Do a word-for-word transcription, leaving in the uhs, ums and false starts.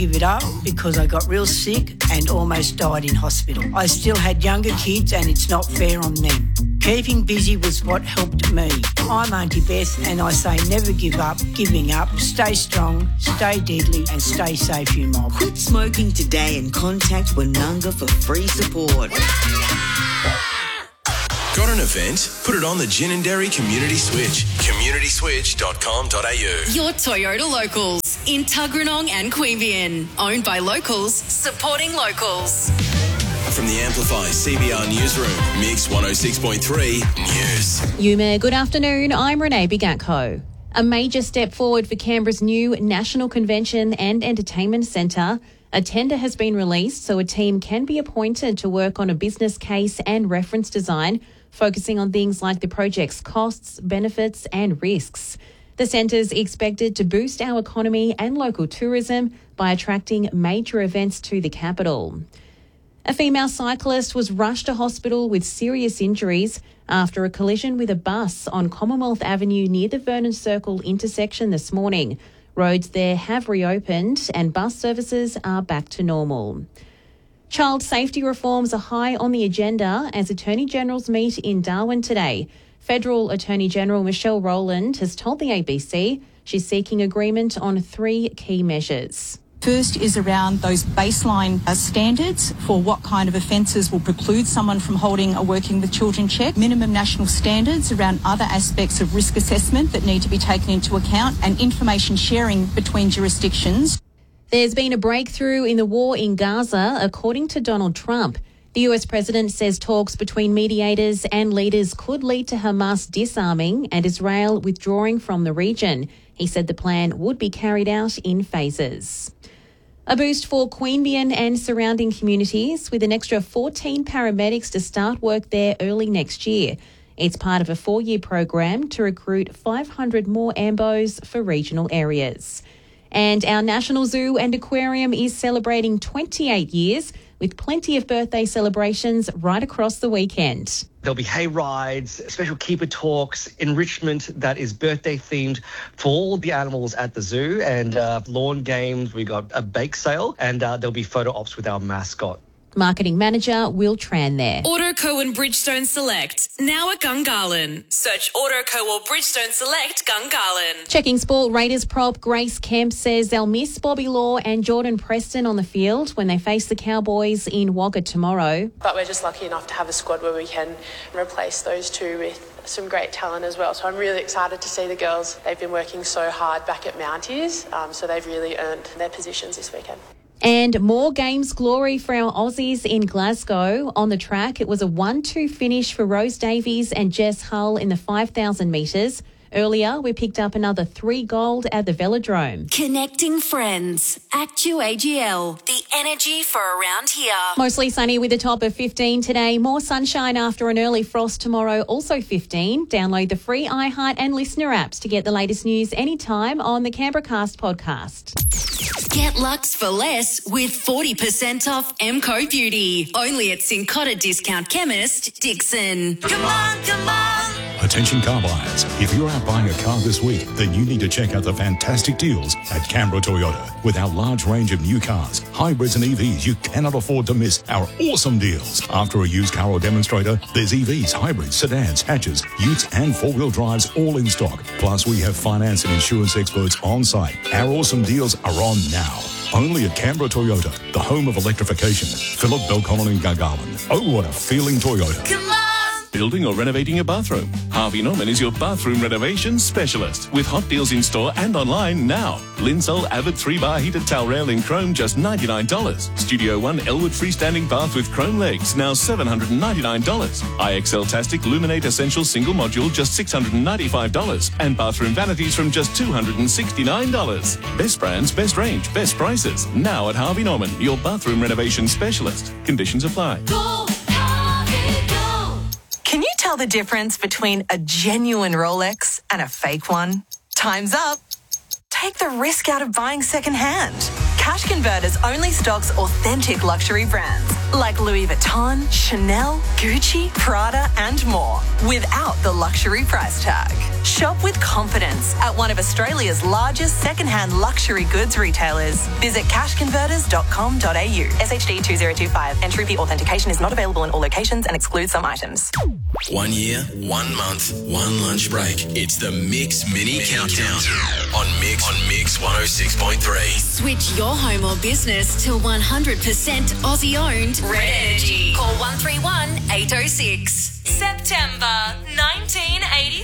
give it up because I got real sick and almost died in hospital. I still had younger kids and it's not fair on them. Keeping busy was what helped me. I'm Auntie Beth and I say never give up, giving up, stay strong, stay deadly and stay safe, you mob. Quit smoking today and contact Woonunga for free support. Got an event? Put it on the Gin and Dairy Community Switch. community switch dot com dot a u. Your Toyota Locals in Tuggeranong and Queanbeyan. Owned by locals, supporting locals. From the Amplify C B R Newsroom, Mix one oh six point three News. Yuma, good afternoon. I'm Renee Bigatko. A major step forward for Canberra's new National Convention and Entertainment Centre. A tender has been released so a team can be appointed to work on a business case and reference design, focusing on things like the project's costs, benefits and risks. The centre's expected to boost our economy and local tourism by attracting major events to the capital. A female cyclist was rushed to hospital with serious injuries after a collision with a bus on Commonwealth Avenue near the Vernon Circle intersection this morning. Roads there have reopened and bus services are back to normal. Child safety reforms are high on the agenda as Attorney Generals meet in Darwin today. Federal Attorney General Michelle Rowland has told the A B C she's seeking agreement on three key measures. First is around those baseline uh, standards for what kind of offences will preclude someone from holding a Working with Children check, minimum national standards around other aspects of risk assessment that need to be taken into account, and information sharing between jurisdictions. There's been a breakthrough in the war in Gaza, according to Donald Trump. The U S president says talks between mediators and leaders could lead to Hamas disarming and Israel withdrawing from the region. He said the plan would be carried out in phases. A boost for Queanbeyan and surrounding communities with an extra fourteen paramedics to start work there early next year. It's part of a four-year program to recruit five hundred more A M B Os for regional areas. And our National Zoo and Aquarium is celebrating twenty-eight years with plenty of birthday celebrations right across the weekend. There'll be hay rides, special keeper talks, enrichment that is birthday themed for all the animals at the zoo, and uh, lawn games. We got a bake sale, and uh, there'll be photo ops with our mascot. Marketing Manager Will Tran there. Autoco and Bridgestone Select, now at Gungahlin. Search Autoco or Bridgestone Select Gungahlin. Checking sport, Raiders prop Grace Kemp says they'll miss Bobby Law and Jordan Preston on the field when they face the Cowboys in Wagga tomorrow. But we're just lucky enough to have a squad where we can replace those two with some great talent as well. So I'm really excited to see the girls. They've been working so hard back at Mounties, um, so they've really earned their positions this weekend. And more games glory for our Aussies in Glasgow. On the track, it was a one two finish for Rose Davies and Jess Hull in the five thousand metres. Earlier, we picked up another three gold at the Velodrome. Connecting friends. Actu A G L. The energy for around here. Mostly sunny with a top of fifteen today. More sunshine after an early frost tomorrow, also fifteen. Download the free iHeart and Listener apps to get the latest news anytime on the Canberra Cast podcast. Get Lux for less with forty percent off Emco Beauty. Only at Cincotta Discount Chemist, Dixon. Come on, come on. Attention car buyers, if you're out buying a car this week, then you need to check out the fantastic deals at Canberra Toyota. With our large range of new cars, hybrids and E Vs, you cannot afford to miss our awesome deals. After a used car or demonstrator, there's E Vs, hybrids, sedans, hatches, utes and four-wheel drives all in stock. Plus, we have finance and insurance experts on site. Our awesome deals are on now. Only at Canberra Toyota, the home of electrification. Phillip, Belconnen and Gungahlin. Oh, what a feeling Toyota. Come on. Building or renovating a bathroom? Harvey Norman is your bathroom renovation specialist with hot deals in store and online now. Linsol Avid three bar heated towel rail in chrome just ninety-nine dollars. Studio One Elwood freestanding bath with chrome legs now seven hundred ninety-nine dollars. I X L Tastic Luminate Essential single module just six hundred ninety-five dollars. And bathroom vanities from just two hundred sixty-nine dollars. Best brands, best range, best prices. Now at Harvey Norman, your bathroom renovation specialist. Conditions apply. Go, Harvey, go. Can you tell the difference between a genuine Rolex and a fake one? Time's up. Take the risk out of buying secondhand. Cash Converters only stocks authentic luxury brands like Louis Vuitton, Chanel, Gucci, Prada, and more without the luxury price tag. Shop with confidence at one of Australia's largest second-hand luxury goods retailers. Visit cash converters dot com dot a u. S H D two zero two five. Entry fee authentication is not available in all locations and excludes some items. One year, one month, one lunch break. It's the Mix Mini Countdown on Mix on Mix one oh six point three. Switch your home or business to one hundred percent Aussie-owned Red Energy. Call one three one, eight oh six. September nineteen eighty.